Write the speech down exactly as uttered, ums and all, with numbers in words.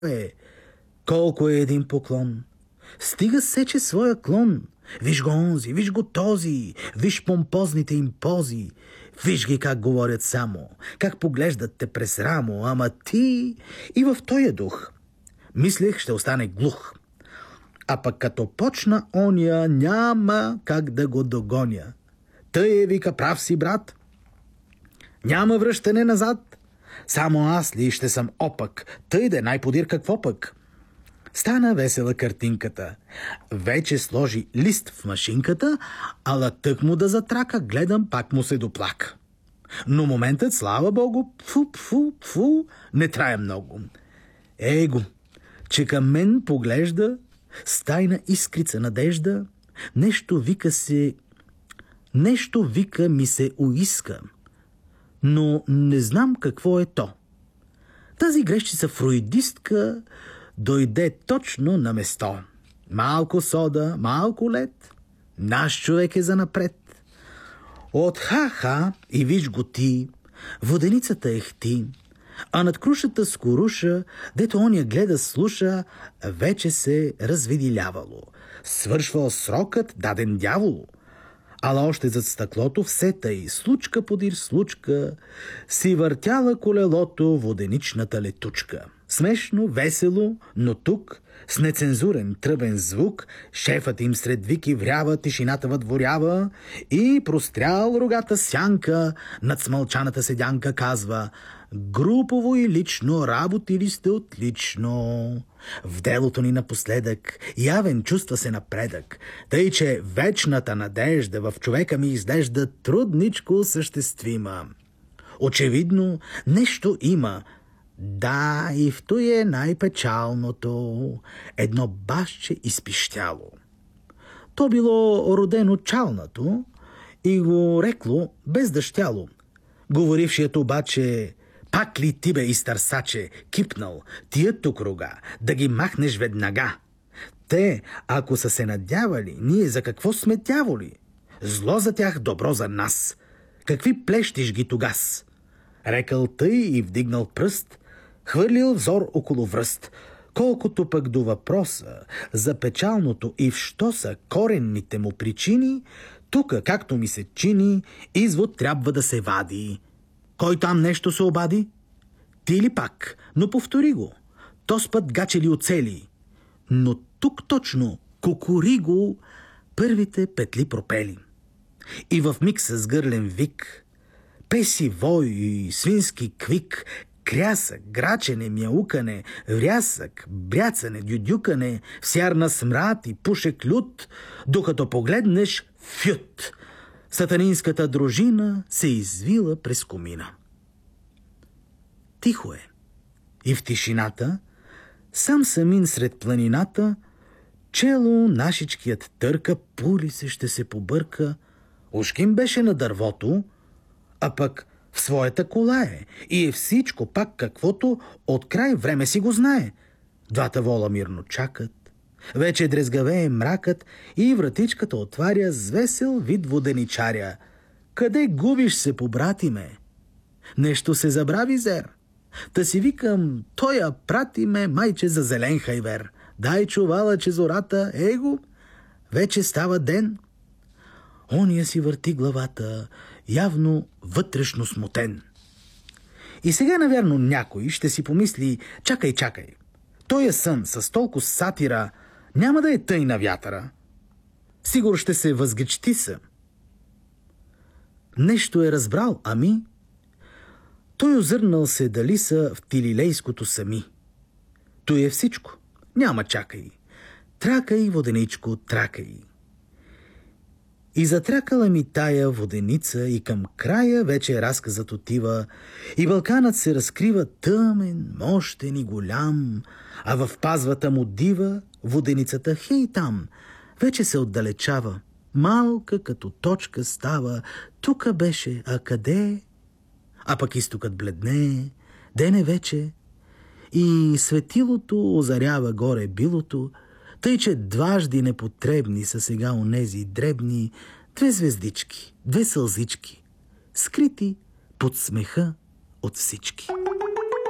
Е, колко е един поклон. Стига сече своя клон. Виж го онзи, виж го този, виж помпозните им пози. Виж ги как говорят само, как поглеждат те през рамо, ама ти и в тоя дух. Мислех, ще остане глух. А пък като почна оня, няма как да го догоня. Тъй е, вика, прав си, брат. Няма връщане назад. Само аз ли ще съм опък, тъй да най-подир какво пък. Стана весела картинката. Вече сложи лист в машинката, ала тък му да затрака, гледам, пак му се доплака. Но моментът, слава богу, пфу, пфу, пфу, не трае много. Ей го, че към мен поглежда, с тайна искрица надежда, нещо вика се... Нещо вика ми се уиска, но не знам какво е то. Тази грешчица фруидистка дойде точно на место. Малко сода, малко лед, наш човек е занапред. От ха-ха и виж го ти, воденицата ехти, а над крушата скоруша, дето оня гледа слуша, вече се развидилявало. Свършвал срокът, даден дяволу. Ала още зад стъклото все тъй, случка подир случка, си въртяла колелото воденичната летучка. Смешно, весело, но тук, с нецензурен тръбен звук, шефът им сред вики врява, тишината въдворява и прострял рогата сянка над смълчаната седянка казва: групово и лично работили сте отлично. В делото ни напоследък явен чувства се напредък, тъй че вечната надежда в човека ми изглежда трудничко осъществима. Очевидно нещо има. Да, и в той е най-печалното. Едно башче изпищяло. То било родено чалнато и го рекло без дъщяло. Говорившият обаче: пак ли ти бе, изтърсаче, кипнал тия тук рога, да ги махнеш веднага? Те, ако са се надявали, ние за какво сме тяволи? Зло за тях, добро за нас. Какви плещиш ги тогас? Рекал тъй и вдигнал пръст, хвърлил взор около връст. Колкото пък до въпроса за печалното и в що са коренните му причини, тука, както ми се чини, извод трябва да се вади. Кой там нещо се обади? Ти ли пак? Но повтори го. То с път гачели оцели. Но тук точно кукуриго първите петли пропели. И в миг с гърлен вик, песи вой и свински квик, крясък, грачене, мяукане, врясък, бряцане, дюдюкане, всярна смрад и пушек лют, докато погледнеш фют. Сатанинската дружина се извила през комина. Тихо е. И в тишината, сам самин сред планината, чело нашичкият търка, пули се ще се побърка. Ушким беше на дървото, а пък в своята кола е и е всичко пак каквото от край време си го знае. Двата вола мирно чакат. Вече дрезгавее мракът и вратичката отваря с весел вид воденичаря. Къде губиш се, побратиме? Нещо се забрави, зер. Та си викам, тоя прати ме, майче, за зелен хайвер. Дай чувала, че зората, его, вече става ден. Ония си върти главата, явно вътрешно смутен. И сега, навярно, някой ще си помисли: чакай, чакай, тоя сън с толкова сатира няма да е тъй на вятъра. Сигур ще се възгичти са. Нещо е разбрал, ами? Той озърнал се дали са в Тилилейското сами. Той е всичко. Няма чакай. Тракай, воденичко, тракай. И затракала ми тая воденица и към края вече разказът отива и Балканът се разкрива тъмен, мощен и голям, а в пазвата му дива воденицата хей там вече се отдалечава. Малка като точка става, тука беше, а къде? А пък изтокът бледне, ден е вече и светилото озарява горе билото, тъй че дважди непотребни са сега онези дребни две звездички, две сълзички, скрити под смеха от всички.